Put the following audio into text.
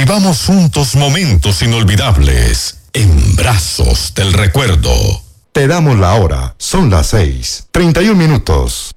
Vivamos juntos momentos inolvidables en Brazos del Recuerdo. Te damos la hora. Son las 6:31.